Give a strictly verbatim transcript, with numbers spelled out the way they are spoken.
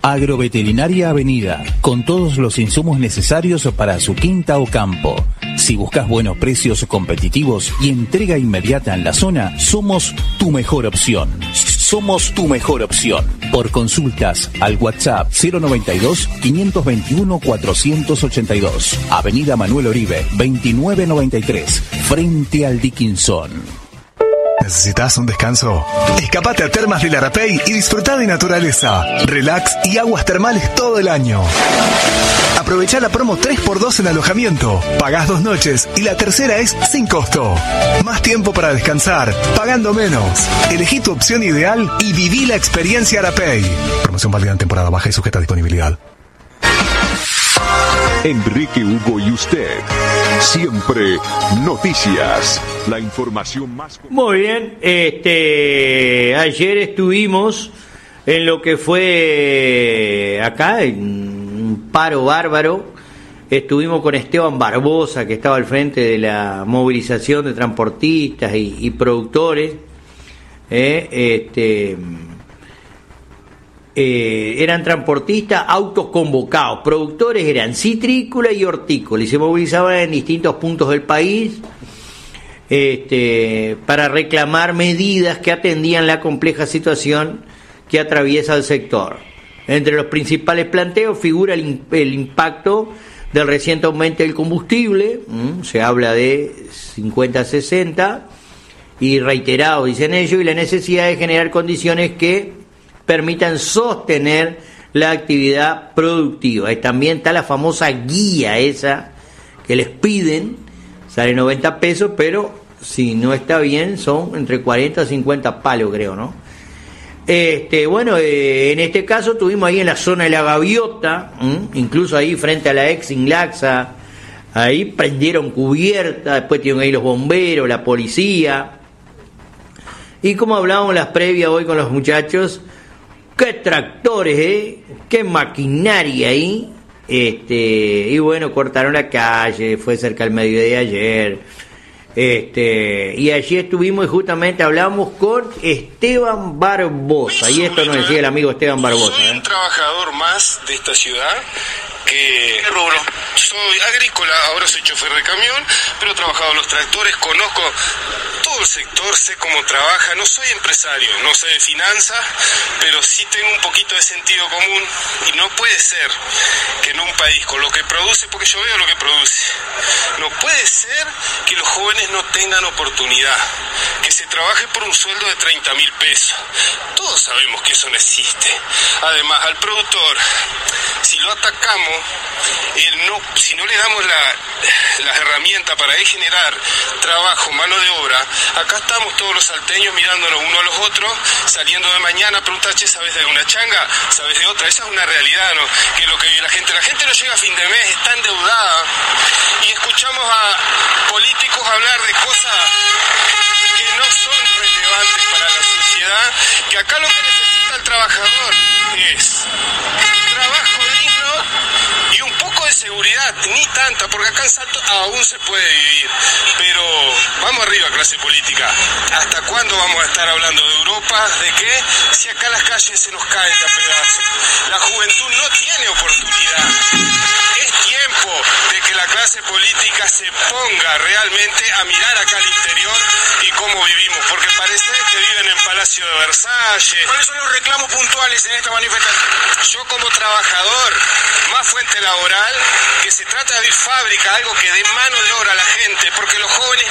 Agroveterinaria Avenida, con todos los insumos necesarios para su quinta o campo. Si buscas buenos precios competitivos y entrega inmediata en la zona, somos tu mejor opción. Somos tu mejor opción. Por consultas al WhatsApp cero noventa y dos, quinientos veintiuno, cuatrocientos ochenta y dos. Avenida Manuel Oribe, veintinueve noventa y tres, frente al Dickinson. ¿Necesitas un descanso? Escapate a Termas del Arapey y disfruta de naturaleza, relax y aguas termales todo el año. Aprovecha la promo tres por dos en alojamiento. Pagás dos noches y la tercera es sin costo. Más tiempo para descansar, pagando menos. Elegí tu opción ideal y viví la experiencia Arapey. Promoción válida en temporada baja y sujeta a disponibilidad. Enrique Hugo y usted. Siempre noticias. La información más... Muy bien, este ayer estuvimos en lo que fue acá, en un paro bárbaro. Estuvimos con Esteban Barbosa, que estaba al frente de la movilización de transportistas y, y productores. Eh, este... Eh, eran transportistas autoconvocados, productores eran citrícola y hortícola y se movilizaban en distintos puntos del país este, para reclamar medidas que atendían la compleja situación que atraviesa el sector. Entre los principales planteos figura el, el impacto del reciente aumento del combustible, ¿m? Se habla de cincuenta a sesenta y reiterado dicen ellos, y la necesidad de generar condiciones que permitan sostener la actividad productiva. Y también está la famosa guía esa que les piden, sale noventa pesos, pero si no está bien son entre cuarenta y cincuenta palos, creo, ¿no? Este, bueno, eh, en este caso tuvimos ahí en la zona de la Gaviota, ¿m? incluso ahí frente a la ex Inlaxa, ahí prendieron cubierta, después tienen ahí los bomberos, la policía. Y como hablábamos las previas hoy con los muchachos, qué tractores, ¿eh? Qué maquinaria ahí. Este, y bueno, cortaron la calle, fue cerca del mediodía de ayer. Este, y allí estuvimos y justamente hablamos con Esteban Barbosa. Y esto nos decía el amigo Esteban Barbosa. Soy un ¿eh? trabajador más de esta ciudad que... ¿Qué rubro? Soy agrícola, ahora soy chofer de camión, pero he trabajado en los tractores, conozco todo el sector, sé cómo trabaja, no soy empresario, no sé de finanzas, pero sí tengo un poquito de sentido común y no puede ser que en un país con lo que produce, porque yo veo lo que produce, no puede ser que los jóvenes no tengan oportunidad, que se trabaje por un sueldo de treinta mil pesos. Todos sabemos que eso no existe. Además, al productor, si lo atacamos, él no, si no le damos la, las herramientas para él generar trabajo, mano de obra, acá estamos todos los salteños mirándonos uno a los otros, saliendo de mañana a preguntar, che, ¿sabes de alguna changa? ¿Sabes de otra? Esa es una realidad, ¿no? Que es lo que vive la gente. La gente no llega a fin de mes, está endeudada, y escuchamos a políticos hablar de cosas que no son relevantes para la sociedad, que acá lo que necesita el trabajador es trabajo digno y un poco de seguridad, ni tanta, porque acá en Salto aún se puede vivir, pero vamos arriba, clase política. ¿Hasta cuándo vamos a estar hablando de Europa? ¿De qué? Si acá las calles se nos caen a pedazos. La juventud no tiene oportunidad. Es tiempo de que la clase política se ponga realmente a mirar acá al interior y cómo vivimos, porque parece que viven en Palacio de Versalles. ¿Cuáles son los reclamos puntuales en esta manifestación? Yo como trabajador, más fuente laboral, que se trata de abrir fábrica, algo que dé mano de obra a la gente, porque los jóvenes